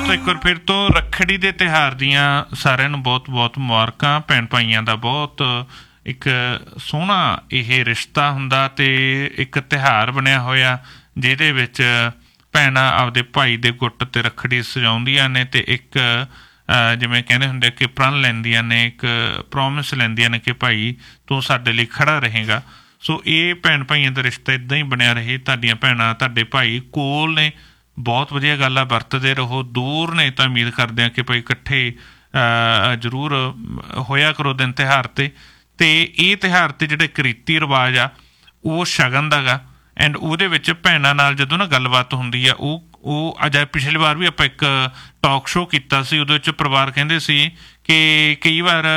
ਦੋਸਤੋ ਇੱਕ ਵਾਰ ਫਿਰ ਤੋਂ ਰੱਖੜੀ ਦੇ ਤਿਉਹਾਰ ਦੀਆਂ ਸਾਰਿਆਂ ਨੂੰ ਬਹੁਤ ਬਹੁਤ ਮੁਬਾਰਕਾਂ। ਭੈਣ ਭਾਈਆਂ ਦਾ ਬਹੁਤ ਇੱਕ ਸੋਹਣਾ ਇਹ ਰਿਸ਼ਤਾ ਹੁੰਦਾ ਅਤੇ ਇੱਕ ਤਿਉਹਾਰ ਬਣਿਆ ਹੋਇਆ ਜਿਹਦੇ ਵਿੱਚ ਭੈਣਾਂ ਆਪਦੇ ਭਾਈ ਦੇ ਗੁੱਟ 'ਤੇ ਰੱਖੜੀ ਸਜਾਉਂਦੀਆਂ ਨੇ ਅਤੇ ਇੱਕ ਜਿਵੇਂ ਕਹਿੰਦੇ ਹੁੰਦੇ ਕਿ ਪ੍ਰਣ ਲੈਂਦੀਆਂ ਨੇ, ਇੱਕ ਪ੍ਰੋਮਿਸ ਲੈਂਦੀਆਂ ਨੇ ਕਿ ਭਾਈ ਤੂੰ ਸਾਡੇ ਲਈ ਖੜ੍ਹਾ ਰਹੇਗਾ। ਸੋ ਇਹ ਭੈਣ ਭਾਈਆਂ ਦਾ ਰਿਸ਼ਤਾ ਇੱਦਾਂ ਹੀ ਬਣਿਆ ਰਹੇ। ਤੁਹਾਡੀਆਂ ਭੈਣਾਂ ਤੁਹਾਡੇ ਭਾਈ ਕੋਲ ਨੇ, ਬਹੁਤ ਵਧੀਆ ਗੱਲ ਆ, ਵਰਤਦੇ ਰਹੋ। ਦੂਰ ਨੇ ਤਾਂ ਉਮੀਦ ਕਰਦੇ ਹਾਂ ਕਿ ਭਾਈ ਇਕੱਠੇ ਜ਼ਰੂਰ ਹੋਇਆ ਕਰੋ ਦਿਨ ਤਿਉਹਾਰ 'ਤੇ। ਅਤੇ ਇਹ ਤਿਉਹਾਰ 'ਤੇ ਜਿਹੜਾ ਇੱਕ ਰੀਤੀ ਰਿਵਾਜ ਆ ਉਹ ਸ਼ਗਨ ਦਾ ਗਾ। ਐਂਡ ਉਹਦੇ ਵਿੱਚ ਭੈਣਾਂ ਨਾਲ ਜਦੋਂ ਨਾ ਗੱਲਬਾਤ ਹੁੰਦੀ ਆ ਉਹ ਅੱਜ ਪਿਛਲੀ ਵਾਰ ਵੀ ਆਪਾਂ ਇੱਕ ਟਾਕ ਸ਼ੋਅ ਕੀਤਾ ਸੀ, ਉਹਦੇ ਵਿੱਚ ਪਰਿਵਾਰ ਕਹਿੰਦੇ ਸੀ ਕਿ ਕਈ ਵਾਰ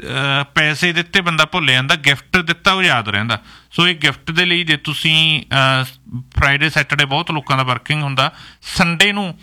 ਪੈਸੇ ਦਿੱਤੇ ਬੰਦਾ ਭੁੱਲ ਜਾਂਦਾ, ਗਿਫਟ ਦਿੱਤਾ ਉਹ ਯਾਦ ਰਹਿੰਦਾ। ਸੋ ਇਹ ਗਿਫਟ ਦੇ ਲਈ ਜੇ ਤੁਸੀਂ ਫਰਾਈਡੇ ਸੈਟਰਡੇ ਬਹੁਤ ਲੋਕਾਂ ਦਾ ਵਰਕਿੰਗ ਹੁੰਦਾ, ਸੰਡੇ ਨੂੰ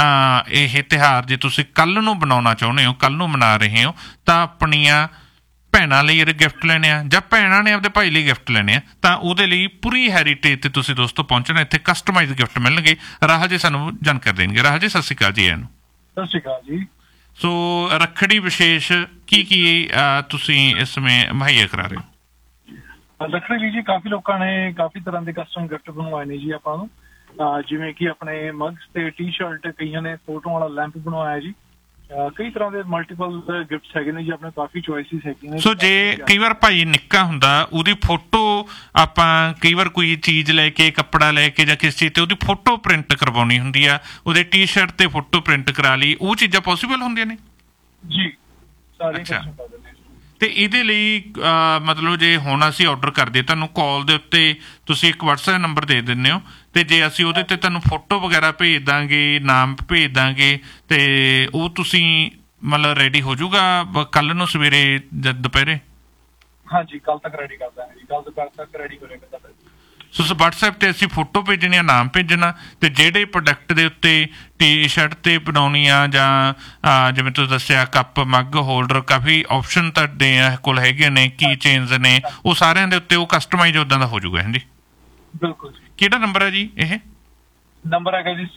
ਇਹ ਤਿਉਹਾਰ ਜੇ ਤੁਸੀਂ ਕੱਲ੍ਹ ਨੂੰ ਬਣਾਉਣਾ ਚਾਹੁੰਦੇ ਹੋ, ਕੱਲ੍ਹ ਨੂੰ ਮਨਾ ਰਹੇ ਹੋ, ਤਾਂ ਆਪਣੀਆਂ ਭੈਣਾਂ ਲਈ ਇਹਦੇ ਗਿਫਟ ਲੈਣੇ ਆ ਜਾਂ ਭੈਣਾਂ ਨੇ ਆਪਦੇ ਭਾਈ ਲਈ ਗਿਫਟ ਲੈਣੇ ਆ ਤਾਂ ਉਹਦੇ ਲਈ ਪੂਰੀ ਹੈਰੀਟੇਜ 'ਤੇ ਤੁਸੀਂ ਦੋਸਤੋ ਪਹੁੰਚਣਾ। ਇੱਥੇ ਕਸਟਮਾਈਜ਼ ਗਿਫਟ ਮਿਲਣਗੇ। ਰਾਹੁਲ ਜੀ ਸਾਨੂੰ ਜਾਣਕਾਰੀ ਦੇਣਗੇ। ਰਾਹੁਲ ਜੀ ਸਤਿ ਸ਼੍ਰੀ ਅਕਾਲ ਜੀ। ਇਹਨੂੰ ਸਤਿ ਸ਼੍ਰੀ ਅਕਾਲ ਜੀ। ਸੋ ਰੱਖੜੀ ਵਿਸ਼ੇਸ਼ ਕੀ ਤੁਸੀਂ ਇਸ ਸਮੇਂ ਮੁਹੱਈਆ ਕਰਾ ਰਹੇ ਹੋ? ਰੱਖੜੀ ਲਈ ਜੀ ਕਾਫੀ ਲੋਕਾਂ ਨੇ ਕਾਫੀ ਤਰ੍ਹਾਂ ਦੇ ਕਸਟਮ ਗਿਫਟ ਬਣਵਾਏ ਨੇ ਜੀ ਆਪਾਂ ਨੂੰ, ਜਿਵੇਂ ਕਿ ਆਪਣੇ ਮਗਸ ਤੇ ਟੀ ਸ਼ਰਟ, ਕਈਆਂ ਨੇ ਫੋਟੋ ਵਾਲਾ ਲੈਂਪ ਬਣਵਾਇਆ ਜੀ। ਕਈ ਤਰ੍ਹਾਂ ਦੇ ਮਲਟੀਪਲ ਗਿਫਟਸ ਹੈਗੇ ਨੇ ਜੀ, ਆਪਣੇ ਕਾਫੀ ਚੋਇਸਿਸ ਹੈਗੇ ਨੇ। ਸੋ ਜੇ ਕਈ ਵਾਰ ਭਾਈ ਨਿੱਕਾ ਹੁੰਦਾ ਉਹਦੀ ਫੋਟੋ ਆਪਾਂ ਕਈ ਵਾਰ ਕੋਈ ਚੀਜ਼ ਲੈ ਕੇ, ਕੱਪੜਾ ਲੈ ਕੇ ਜਾਂ ਕਿਸੇ ਚੀਜ਼ ਤੇ ਉਹਦੀ ਫੋਟੋ ਪ੍ਰਿੰਟ ਕਰਵਾਉਣੀ ਹੁੰਦੀ ਆ, ਉਹਦੇ ਟੀ ਸ਼ਰਟ ਤੇ ਫੋਟੋ ਪ੍ਰਿੰਟ ਕਰਾ ਲਈ, ਉਹ ਚੀਜ਼ਾਂ ਪੋਸੀਬਲ ਹੁੰਦੀਆਂ ਨੇ ਜੀ? ਅੱਛਾ। ਅਤੇ ਇਹਦੇ ਲਈ ਮਤਲਬ ਜੇ ਹੁਣ ਅਸੀਂ ਔਡਰ ਕਰਦੇ ਤੁਹਾਨੂੰ ਕਾਲ ਦੇ ਉੱਤੇ ਤੁਸੀਂ ਇੱਕ WhatsApp ਨੰਬਰ ਦੇ ਦਿੰਦੇ ਹੋ ਅਤੇ ਜੇ ਅਸੀਂ ਉਹਦੇ 'ਤੇ ਤੁਹਾਨੂੰ ਫੋਟੋ ਵਗੈਰਾ ਭੇਜ ਦਾਂਗੇ, ਨਾਮ ਭੇਜ ਦਾਂਗੇ ਅਤੇ ਉਹ ਤੁਸੀਂ ਮਤਲਬ ਰੈਡੀ ਹੋ ਜਾਊਗਾ ਕੱਲ੍ਹ ਨੂੰ ਸਵੇਰੇ ਜਦ ਦੁਪਹਿਰੇ? ਹਾਂਜੀ, ਕੱਲ੍ਹ ਤੱਕ ਰੈਡੀ ਕਰ ਦਾਂਗੇ ਜੀ, ਕੱਲ੍ਹ ਦੁਪਹਿਰ ਤੱਕ ਰੈਡੀ ਹੋ ਜਾਏਗਾ ਤੁਹਾਡਾ। ਸੋ WhatsApp 'ਤੇ ਅਸੀਂ ਫੋਟੋ ਭੇਜਣੀ ਆ, ਨਾਮ ਭੇਜਣਾ, ਅਤੇ ਜਿਹੜੇ ਪ੍ਰੋਡਕਟ ਦੇ ਉੱਤੇ ਟੀ ਸ਼ਰਟ 'ਤੇ ਬਣਾਉਣੀ ਆ ਜਾਂ ਜਿਵੇਂ ਤੁਸੀਂ ਦੱਸਿਆ ਕੱਪ, ਮੱਗ, ਹੋਲਡਰ, ਕਾਫੀ ਆਪਸ਼ਨ ਤੁਹਾਡੇ ਕੋਲ ਹੈਗੇ ਨੇ, ਕੀ ਚੇਨਸ ਨੇ, ਉਹ ਸਾਰਿਆਂ ਦੇ ਉੱਤੇ ਉਹ ਕਸਟਮਾਈਜ਼ ਉੱਦਾਂ ਦਾ ਹੋ ਜਾਊਗਾ। ਹਾਂਜੀ ਬਿਲਕੁਲ ਜੀ। ਕਿਹੜਾ ਨੰਬਰ ਹੈ ਜੀ ਇਹ? ਨੰਬਰ ਹੈਗਾ ਜੀ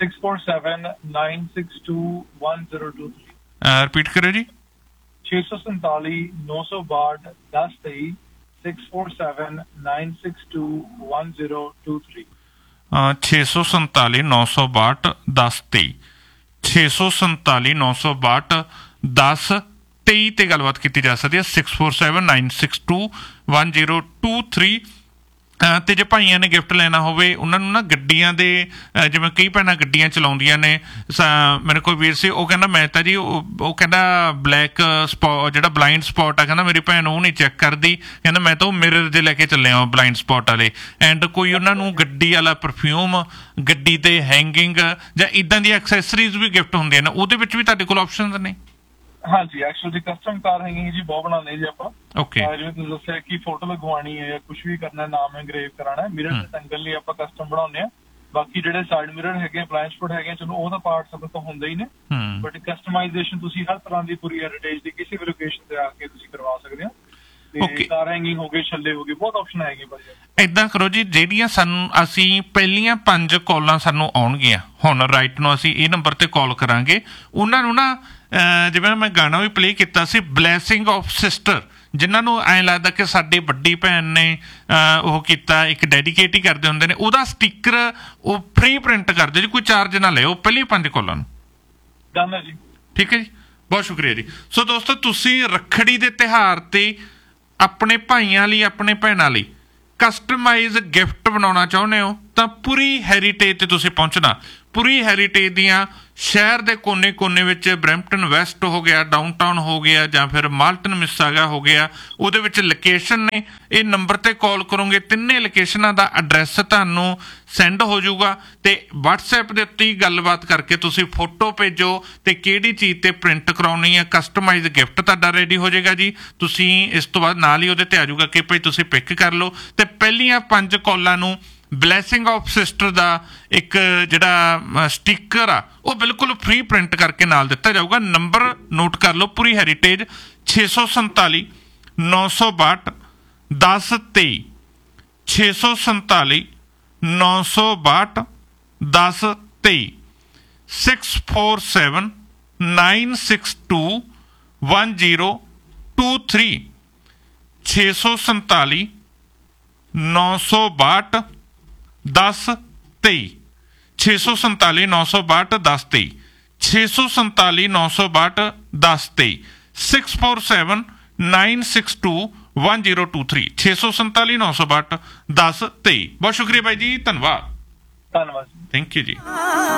6479621023। ਰਿਪੀਟ ਕਰਿਓ ਜੀ। 647 962 1023 647 647 962 1023 647 962 1023 ਤੇ ਗੱਲਬਾਤ ਕੀਤੀ ਜਾ ਸਕਦੀ ਹੈ। 647 962 1023। ਅਤੇ ਜੇ ਭਾਈਆਂ ਨੇ ਗਿਫਟ ਲੈਣਾ ਹੋਵੇ ਉਹਨਾਂ ਨੂੰ ਨਾ ਗੱਡੀਆਂ ਦੇ, ਜਿਵੇਂ ਕਈ ਭੈਣਾਂ ਗੱਡੀਆਂ ਚਲਾਉਂਦੀਆਂ ਨੇ, ਮੇਰੇ ਕੋਲ ਵੀਰ ਸੀ, ਉਹ ਕਹਿੰਦਾ ਮੈਂ ਤਾਂ ਜੀ ਉਹ ਕਹਿੰਦਾ ਬਲੈਕ ਜਿਹੜਾ ਬਲਾਈਂਡ ਸਪੌਟ ਆ, ਕਹਿੰਦਾ ਮੇਰੀ ਭੈਣ ਉਹ ਨਹੀਂ ਚੈੱਕ ਕਰਦੀ, ਕਹਿੰਦਾ ਮੈਂ ਤਾਂ ਉਹ ਮਿਰਰ ਦੇ ਲੈ ਕੇ ਚੱਲਿਆ ਬਲਾਈਂਡ ਸਪੌਟ ਵਾਲੇ। ਐਂਡ ਕੋਈ ਉਹਨਾਂ ਨੂੰ ਗੱਡੀ ਵਾਲਾ ਪਰਫਿਊਮ, ਗੱਡੀ ਦੇ ਹੈਂਗਿੰਗ ਜਾਂ ਇੱਦਾਂ ਦੀਆਂ ਐਕਸੈਸਰੀਜ਼ ਵੀ ਗਿਫਟ ਹੁੰਦੀਆਂ ਨੇ, ਉਹਦੇ ਵਿੱਚ ਵੀ ਤੁਹਾਡੇ ਕੋਲ ਆਪਸ਼ਨਸ ਨੇ? ਹਾਂਜੀ, ਐਕਚੁਅਲੀ ਕਸਟਮ ਕਾਰ ਹੈਗੀ ਜੀ, ਬਹੁਤ ਬਣਾਉਂਦੇ ਜੀ ਆਪਾਂ। ਓਕੇ। ਜਿਵੇਂ ਤੁਸੀਂ ਦੱਸਿਆ ਕਿ ਫੋਟੋ ਲਗਵਾਉਣੀ ਹੈ ਜਾਂ ਕੁਝ ਵੀ ਕਰਨਾ, ਨਾਮ ਐਂਗਰੇਵ ਕਰਾਉਣਾ, ਮਿਰਰ ਦੇ ਟੰਗਣ ਲਈ ਆਪਾਂ ਕਸਟਮ ਬਣਾਉਂਦੇ ਆ। ਬਾਕੀ ਜਿਹੜੇ ਸਾਈਡ ਮਿਰਰ ਹੈਗੇ, ਬਲਾਈਂਡ ਸਪੌਟ ਹੈਗੇ, ਚਲੋ ਉਹਦਾ ਪਾਰਟ ਸਭ ਤੋਂ ਹੁੰਦਾ ਹੀ ਨੇ, ਬਟ ਕਸਟਮਾਈਜ਼ੇਸ਼ਨ ਤੁਸੀਂ ਹਰ ਤਰ੍ਹਾਂ ਦੀ ਪੂਰੀ ਹੈਰੀਟੇਜ ਦੀ ਕਿਸੇ ਵੀ ਲੋਕੇਸ਼ਨ ਤੇ ਆ ਕੇ ਤੁਸੀਂ ਕਰਵਾ ਸਕਦੇ ਹੋ। ਤੇ ਕਾਰ ਹੈਂਗਿੰਗ ਹੋ ਗਏ, ਛੱਲੇ ਹੋ ਗਏ, ਬਹੁਤ ਆਪਸ਼ਨ ਹੈਗੇ ਭਾਜੀ। ਏਦਾਂ ਕਰੋ ਜੀ, ਜਿਹੜੀਆਂ ਸਾਨੂੰ ਅਸੀਂ ਪਹਿਲੀਆਂ 5 ਕਾਲਾਂ ਸਾਨੂੰ ਆਉਣਗੀਆਂ ਹੁਣ ਰਾਈਟ ਨੂੰ, ਅਸੀਂ ਇਹ ਨੰਬਰ ਤੇ ਕਾਲ ਕਰਾਂਗੇ ਉਹਨਾਂ ਨੂੰ ਨਾ, ਜਿਵੇਂ ਮੈਂ ਗਾਣਾ ਵੀ ਪਲੇ ਕੀਤਾ ਸੀ, ਬਲੈਸਿੰਗ ਆਫ ਸਿਸਟਰ, ਜਿਨ੍ਹਾਂ ਨੂੰ ਐਂ ਲੱਗਦਾ ਕਿ ਸਾਡੀ ਵੱਡੀ ਭੈਣ ਨੇ ਉਹ ਕੀਤਾ, ਇੱਕ ਡੈਡੀਕੇਟ ਹੀ ਕਰਦੇ ਹੁੰਦੇ ਨੇ, ਉਹਦਾ ਸਟਿੱਕਰ ਉਹ ਫ੍ਰੀ ਪ੍ਰਿੰਟ ਕਰਦੇ ਜੀ, ਕੋਈ ਚਾਰਜ ਨਾ ਲਿਓ ਪਹਿਲੀ 5 ਕਾਲਾਂ ਨੂੰ। ਡਨ ਹੈ ਜੀ। ਠੀਕ ਹੈ ਜੀ, ਬਹੁਤ ਸ਼ੁਕਰੀਆ ਜੀ। ਸੋ ਦੋਸਤੋ, ਤੁਸੀਂ ਰੱਖੜੀ ਦੇ ਤਿਉਹਾਰ 'ਤੇ ਆਪਣੇ ਭਾਈਆਂ ਲਈ, ਆਪਣੇ ਭੈਣਾਂ ਲਈ ਕਸਟਮਾਈਜ਼ ਗਿਫਟ ਬਣਾਉਣਾ ਚਾਹੁੰਦੇ ਹੋ ਤਾਂ ਪੂਰੀ ਹੈਰੀਟੇਜ 'ਤੇ ਤੁਸੀਂ ਪਹੁੰਚਣਾ। ਪੂਰੀ ਹੈਰੀਟੇਜ ਦੀਆਂ ਸ਼ਹਿਰ ਦੇ ਕੋਨੇ ਵਿੱਚ, ਬਰੈਂਪਟਨ ਵੈਸਟ ਹੋ ਗਿਆ, ਡਾਊਨਟਾਊਨ ਹੋ ਗਿਆ, ਜਾਂ ਫਿਰ ਮਾਲਟਨ ਮਿਸਾਗਾ ਹੋ ਗਿਆ, ਉਹਦੇ ਵਿੱਚ ਲੋਕੇਸ਼ਨ ਨੇ। ਇਹ ਨੰਬਰ 'ਤੇ ਕਾਲ ਕਰੋਗੇ, ਤਿੰਨੇ ਲੋਕੇਸ਼ਨਾਂ ਦਾ ਐਡਰੈਸ ਤੁਹਾਨੂੰ ਸੈਂਡ ਹੋ ਜਾਊਗਾ ਅਤੇ WhatsApp ਦੇ ਉੱਤੇ ਹੀ ਗੱਲਬਾਤ ਕਰਕੇ ਤੁਸੀਂ ਫੋਟੋ ਭੇਜੋ ਅਤੇ ਕਿਹੜੀ ਚੀਜ਼ 'ਤੇ ਪ੍ਰਿੰਟ ਕਰਾਉਣੀ ਹੈ, ਕਸਟਮਾਈਜ਼ ਗਿਫਟ ਤੁਹਾਡਾ ਰੈਡੀ ਹੋ ਜਾਏਗਾ ਜੀ। ਤੁਸੀਂ ਇਸ ਤੋਂ ਬਾਅਦ ਨਾਲ ਹੀ ਉਹਦੇ 'ਤੇ ਆ ਜਾਊਗਾ ਕਿ ਭਾਈ ਤੁਸੀਂ ਪਿਕ ਕਰ ਲਓ, ਅਤੇ ਪਹਿਲੀਆਂ 5 ਕਾਲਾਂ ਨੂੰ ਬਲੈਸਿੰਗ ਆਫ ਸਿਸਟਰ ਦਾ ਇੱਕ ਜਿਹੜਾ ਸਟਿੱਕਰ ਆ ਉਹ ਬਿਲਕੁਲ ਫ੍ਰੀ ਪ੍ਰਿੰਟ ਕਰਕੇ ਨਾਲ ਦਿੱਤਾ ਜਾਊਗਾ। ਨੰਬਰ ਨੋਟ ਕਰ ਲਓ, ਪੂਰੀ ਹੈਰੀਟੇਜ 647 962 1023 647 962 1023 647 647-962-1023 647 962 1023 647 962 1023 647 962 1023 647 962 1023 647 962 1023 ਬਹੁਤ ਸ਼ੁਕਰੀਆ ਬਾਈ ਜੀ ਧੰਨਵਾਦ ਧੰਨਵਾਦ ਥੈਂਕ ਯੂ ਜੀ